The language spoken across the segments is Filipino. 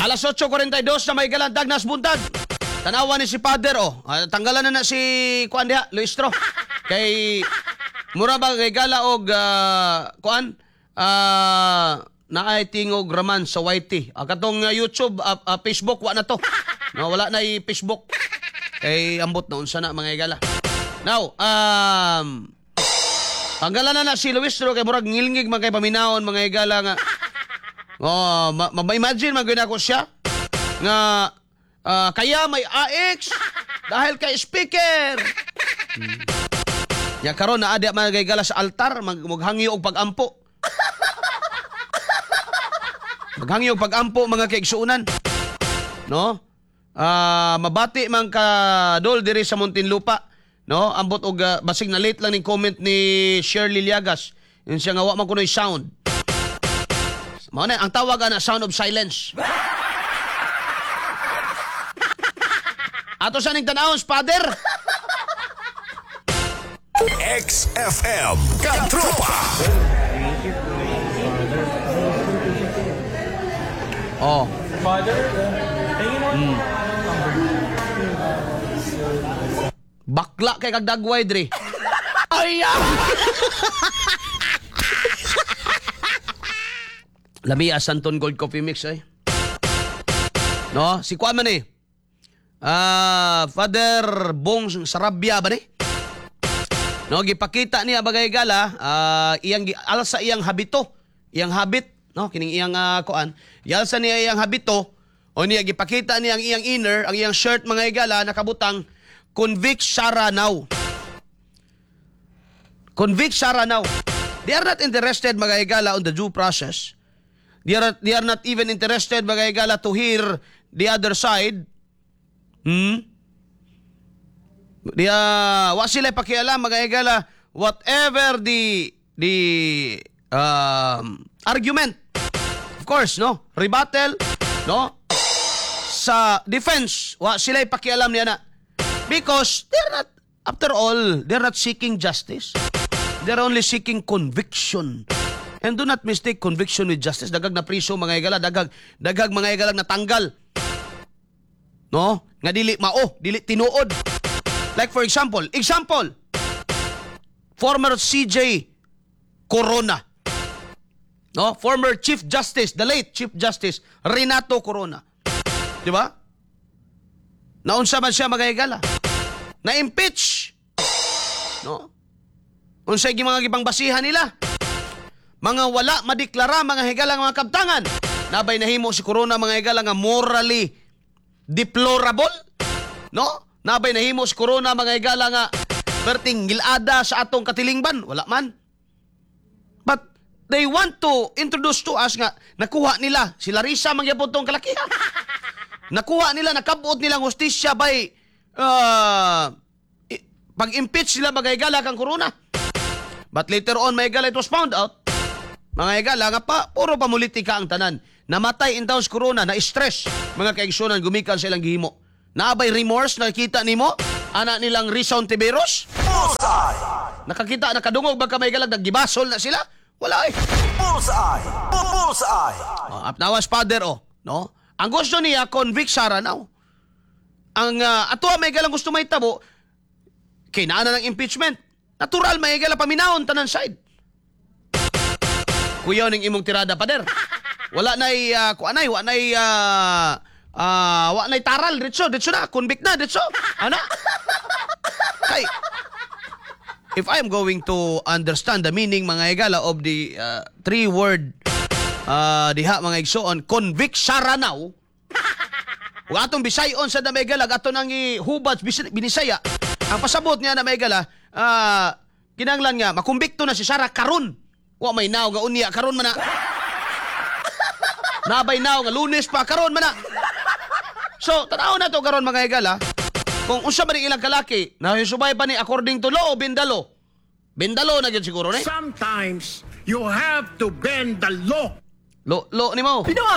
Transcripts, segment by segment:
Alas 8:42 na may galantag nas buntag. Tanawa ni si Father tanggalan na si kuan diha, Luistro. Kay mura ba kay gala og kuan naay tingog raman sa YT. Katong YouTube, Facebook wa na to. No, wala na Facebook. Kay ambot na unsa na mga igala. Now, tanggalan na si Luistro kay murag ngilngig man kay paminawon mga igala nga. Ma-imagine man gyud ako siya nga kaya may AX dahil kay speaker. Ya karon na adya mga igala sa altar maghangyo og pag-ampo. Maghangyo og pag-ampo mga kaigsuunan. No? Mabati man ka dol diri sa Muntinlupa. No? Ambot og basig na late lang ning comment ni Shirley Liagas. Yun siya nga wa man kunoy sound. Mao na ang tawag na sound of silence. Ato sa ning tanawon, Father. XFM Katropa. Father, Bakla kay kag dagway diri. Ay! Lami Santon Gold Coffee Mix No, si kuan man Father Bong Sarabia ba ni? No, gipakita niya bagay gala iyang alsa iyang habito, iyang habit, no, kining iyang kuan. Yalsa niya iyang habito o niya gipakita niya ang iyang inner, ang iyang shirt mga igala nakabutang Convict Sarah Now. Convict Sarah Now. They are not interested mga igala on the due process. They are not even interested mga igala to hear the other side. Wa sila pakialam mga igala whatever the argument. Of course, no? Rebuttal, no? Sa defense, wa sila pakialam niya na. Because they're not, after all, they're not seeking justice. They're only seeking conviction. And do not mistake conviction with justice. Dagag na priso mga igala, dagag mga igala natanggal. No? Nga dili dili tinuod. Like for example, former CJ Corona. No? Former Chief Justice, the late Chief Justice Renato Corona. 'Di ba? Naunsa man siya mga igala. Na-impeach. No? Unsay mga gibang basihan nila? Mga wala madeklara mga higala mga kabtangan. Nabay nahimo si Corona mga higala nga morally deplorable. No? Nabay nahimo si Corona mga higala nga perting gilada sa atong katilingban. Wala man. But they want to introduce to us nga nakuha nila si Larissa mangyapon tong kalakihan. Nakuha nila, nakabuot nilang hustisya by pag-impeach sila mga higala kang Corona. But later on mga higala it was found out mga igala nga puro pamulitika ang tanan. Namatay in taos Corona, na-stress mga kaigsunan gumikan sa ilang gihimo. Naabay remorse nakita nimo ana nilang Rizon Tiberos? Nakakita nakadungog ba ka may galag naggibasol na sila? Wala Bullseye. Nawas Father no? Ang gusto niya convict Sarah Now. Ang ato may galang gusto may tabo kinana ng impeachment. Natural may gala paminawon tanan side. Kuya ning imong tirada pader. Wala nay wa nay taral ditso na convict na ditso. Ana? Kay if I am going to understand the meaning mga igala of the three word diha mga igsoon convict Sarah Now. Ug atong Bisayon sa damay gala ato nang ihubad binisaya. Ang pasabot niya na may gala kinanglan nga makumbikto na si Sarah karon. Wa may naw nga unya karon man na. Nabay naw nga Lunes pa karon man na. So, tanaw na to karon mga igala. Kung unsa man ilang kalaki, nahisubay pa ni according to law o bendalo. Bendalo na gyud siguro ni. Sometimes you have to bend the law. Lo ni mo. Pino ah!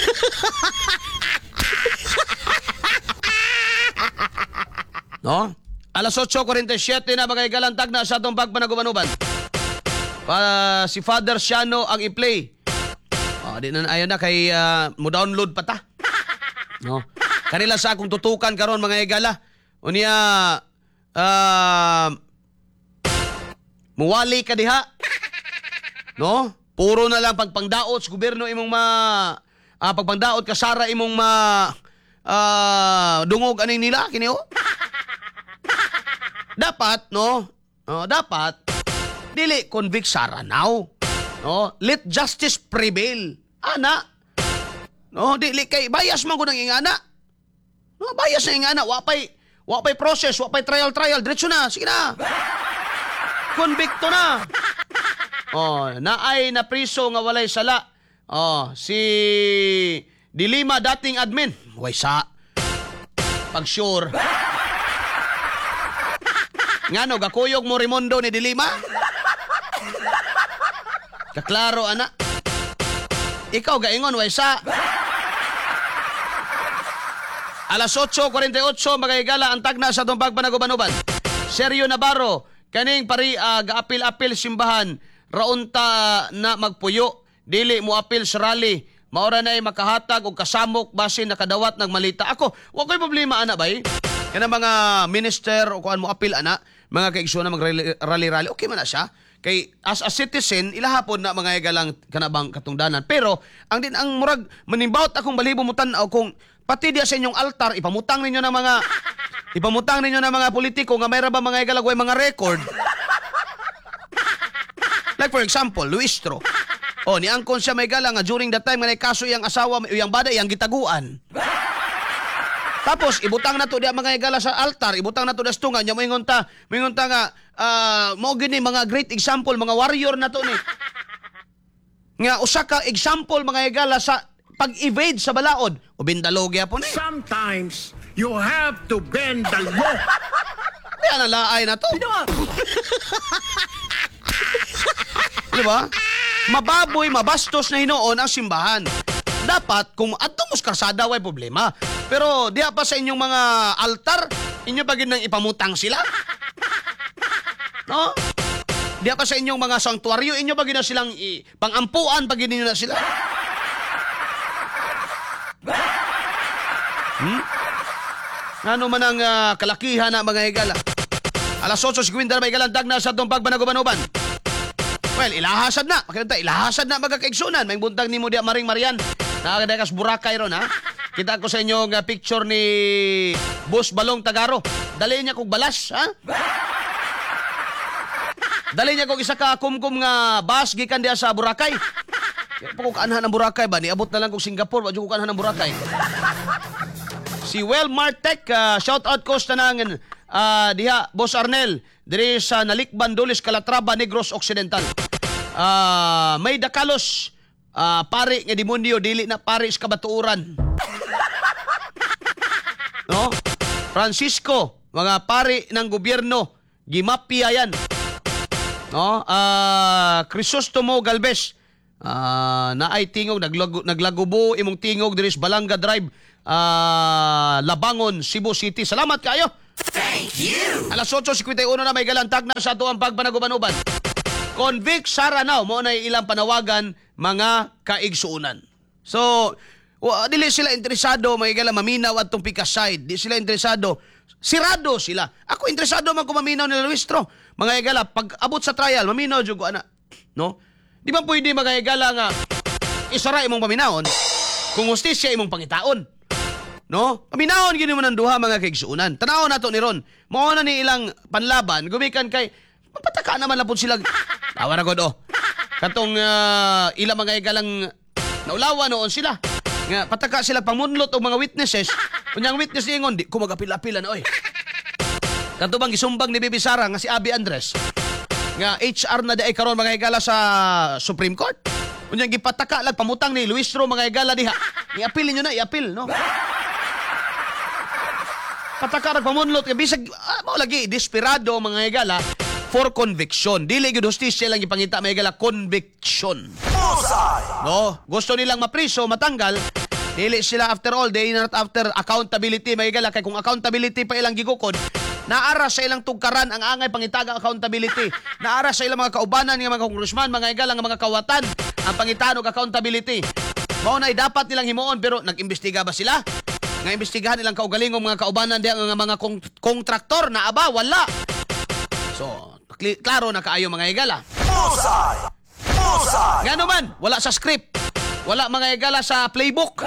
No? Alas 8:47 na mga igalantag na sa atong pagpanagubanuban. Para si Father Siano ang i-play. Di na ayaw na kay mo download pa ta. No? Kanila sa akong tutukan karon mga higala. Unya muwali ka diha. No? Puro na lang pagpangdaot sa gobyerno imong pagpangdaot ka sara imong dungog aning nila kini oh. Dapat no? Dapat dili convict sara now. No? Let justice prevail. Ana. No, dili kay bias man ko nang ingana. No, bias na ingana, wa pay process, wa pay trial, diretso na, sige na. Konbikto na. Naay na priso nga walay sala. Si Dilima dating admin, way sa pag sure. Ngano gakuyog mo Raimundo ni Dilima? Kaklaro ana. Ikaw gaingon way sa. Alas 8:48 magahigala ang tagna sa itong pagpanagubanuban. Sergio Navarro, kaning pari gaapil-apil simbahan, raunta na magpuyo, dili mo apil sa rally, maura na'y makahatag o kasamok basin nakadawat ng malita. Ako, wa ko'y problema ana bay. Kana mga minister o kuan mo apil ana, mga kaigsoon na mag-rally-rally, okay man na siya. Kay as a citizen, ilahapon na mga higalang kanabang katungdanan. Pero, ang murag, manimbawt akong balibo mo tanaw kung pati diya sa inyong altar, ipamutang ninyo ng mga politiko nga mayroon ba mga igalagway mga record. Like for example, Luistro. Niangkon siya may gala nga during that time nga kaso iyang asawa, iyang bada, iyang gitaguan. Tapos, ibutang na to diya mga igala sa altar, ibutang na to diya stungan, niya moingon ta nga, mo gini mga great example, mga warrior na to ni. Nga, usa ka example mga igala sa pag-evade sa balaod. Ubindalogya po ni. Sometimes you have to bend the law. Yan ang laay na to. Diba? Mababoy, mabastos na hinoon ang simbahan. Dapat, kung atong karsada, way problema. Pero, diya pa sa inyong mga altar, inyo pa ginang ipamutang sila? No? Diya pa sa inyong mga sanktuaryo, inyo pa ginang silang pangampuan, pag ginino na sila? Ano man ang kalakihan na mga higala? Alas 8:50 na may galandag na sa itong pagpanagubanuban. Well, ilahasad na. Makita, ilahasad na magkakaigsunan. May buntag ni mo diya Maring Marian. Nakakadakas Boracay ron, ha? Kita ko sa inyo nga picture ni Boss Balong Tagaro. Dali niya kong balas, ha? Dali niya kong isa ka kumkum nga bus gikan diya sa Boracay. Pa ko kaanahan ng Boracay ba? Niabot na lang kong Singapore. Wadyo ko kaanahan ng Boracay. Si Wellmart Tech, shout out ko sa nangan diha, Boss Arnel, diri sa Nalikban, Dulis, Calatrava, Negros Occidental. May dakalos, pari nga demonyo, dili na pari sa kabatuuran. No? Francisco, mga pari ng gobyerno, gimapia yan. No? Crisostomo Galvez, naay tingog, naglagubo imong tingog diri sa Balanga Drive, Labangon, Cebu City. Salamat kayo. Thank you. Alas 8:51 na may galantag na sa tuwang pagpanagubanuban. Convict Sara now mo na ilang panawagan mga kaigsuunan. So, dili sila interesado may gala maminaw atong pikaside. Di sila interesado. Sirado sila. Ako interesado man ko maminaw ni Luistro. Mga igala pag abot sa trial maminaw jud ko ana. No? Di ba pwede mga igala nga isara imong paminawon kung hustisya imong pangitaon. No? Paminawon gini mo ng duha mga kaigsuunan. Tanaw nato ni Ron. Mao na ni ilang panlaban gumikan kay mapataka naman lang po sila. Tawa na god katong ilang mga igalang naulawa noon sila. Nga pataka sila pamunlot og mga witnesses. Unyang witness ingon di ko magapil-apila na oy. Katubang gisumbang ni Bibi Sara nga si Abby Andres. Nga HR na daay karon mga higala sa Supreme Court. Unyang gipataka lag pamutang ni Luistro mga higala diha. I-apil niyo na, i-apil, no? Pataka pamunlot nga bisag mao lagi desperado mga higala for conviction. Dili gyud hustisya lang ipangita mga higala conviction. Bullseye. No, gusto nilang mapriso, matanggal. Dili sila after all, they not after accountability mga higala kay kung accountability pa ilang gigukod. Naara sa ilang tugkaran ang angay pangitaga accountability. Naara sa ilang mga kaubanan nga mga congressman, mga higala nga mga kawatan ang pangitanog accountability. Mao na dapat nilang himuon pero nag-imbestiga ba sila? Nga imbestigahan nilang kaugalingong mga kaubanan diya nga mga kontraktor na aba, wala. So, klaro na kaayo mga higala. Bullseye! Bullseye! Nga naman, wala sa script. Wala mga higala sa playbook.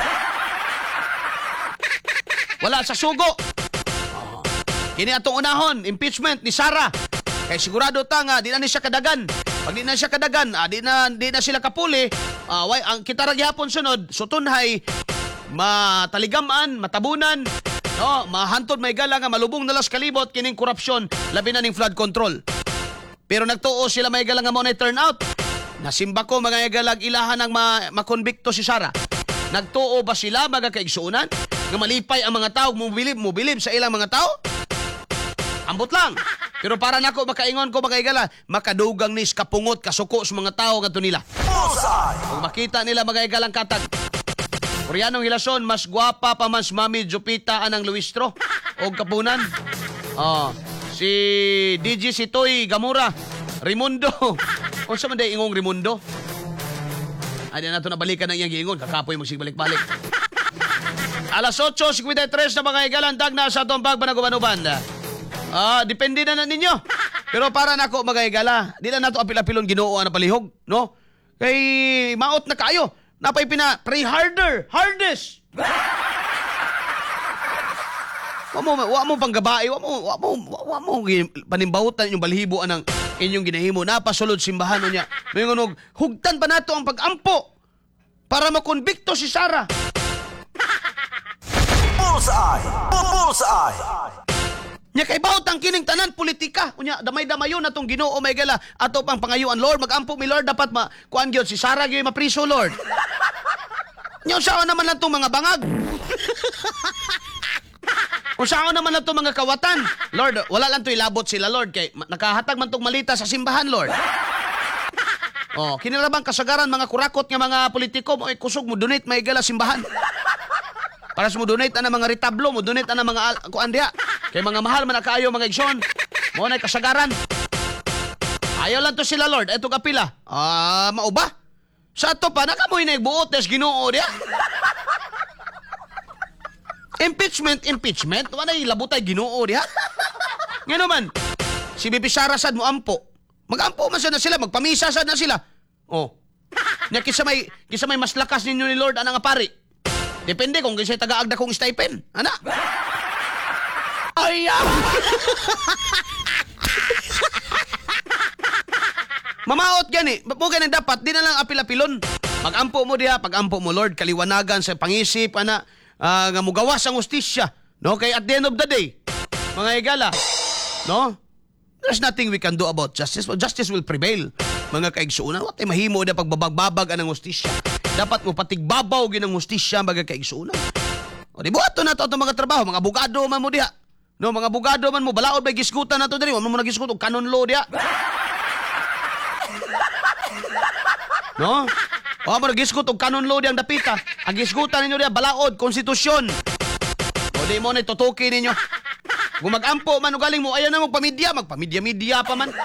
Wala sa sugo. Kini atong unahon, impeachment ni Sara. Kay sigurado ta nga di na siya kadagan. Pag di na siya kadagan, di na sila kapuli. Ang kita ra gihapon sunod, sutunhay mataligaman, matabunan, no, mahantod may gala nga malubong nalas kalibot kining korupsyon, labi na ning flood control. Pero nagtuo sila may gala nga mo na turn out. Nasimba ko mga galag ilahan ng makonbikto si Sara. Nagtuo ba sila mga kaigsuunan? Nga malipay ang mga tao, mobilib sa ilang mga tao? Ambot lang. Pero para nako makaingon ko makaigala, makadugang nis kapungot kasuko sa mga tao ngadto nila. Bullseye! Kung makita nila magaigalang katag. Koreanong hilason, mas gwapa pa mas Mami Jupita anang Luistro o kapunan. Si DJ Sitoy Gamura, Raimundo. Kung sa man day ingong Raimundo? Ay, na ito nabalikan ng iyang giingon. Kakapoy magsibalik-balik. Alas 8:53 na mga igalang dag na sa itong pagpanagubanuban. Depende na ninyo. Pero para nako mga igala, di na nato apil-apilon Ginoo na palihog, no? Kay maot na kayo. Napay pray harder, hardest. Wa mo panggabae, wa mo panimbahutan inyong balhibo anang inyong ginahimo napasulod simbahan niya. Mingon hugtan pa nato ang pag-ampo para makonbikto si Sara. Bullseye! Bullseye! Nya kay bawt ang kining tanan politika. Unya damay-damayon natong Ginoo may gala ato pang pangayuan Lord, magampo mi Lord dapat kuan gyud si Sara gyud mapriso Lord. Nya sao naman lang tong mga bangag. Sao naman lang tong mga kawatan. Lord, wala lang to ilabot sila Lord kay nakahatag man tong malita sa simbahan Lord. Kinirabang kasagaran mga kurakot nga mga politiko mo kusog mo donate may gala simbahan. Para sa mo donate ana mga retablo, mo donate ana mga kuan diha. Kay mga mahal man kaayo mga igsoon. Mo na kasagaran. Ayaw lang to sila Lord. Eto kapila. Mao ba? Sa ato pa nakamoy na igbuot des Ginoo diha. Impeachment. Wala ilabutay Ginoo diha. Ngano man? Si Bibi Sara sad mo ampo. Magampo man sad na sila, magpamisa sad na sila. Nya kisa may mas lakas ninyo ni Lord ana nga pari. Depende kung kisa'y taga-agda kong stipend. Ana? Ay, Mamaot gani. Mo gani dapat. Di na lang apil-apilon. Pag-ampo mo diha. Pag-ampo mo, Lord. Kaliwanagan sa pangisip. Ana. Nga mugawas ang ustisya. No? Kay at the end of the day, mga igala, no? There's nothing we can do about justice. Justice will prevail. Mga kaigsuunan. What ay mahimo na pagbabag-babag anang ustisya. Dapat mo patigbabaw ginang hustisya mga kaigsuunan. Di ba ato na to mga trabaho, mga abogado man mo diha. No, mga abogado man mo balaod bay gisgutan nato diri, mo nagisgut og canon law diha. No? Mo nagisgut og canon law diyang dapita. Ang gisgutan ninyo diha balaod konstitusyon. O di mo na tutuki ninyo. Kung mag-ampo man galing mo, ayan na magpamidya pa man.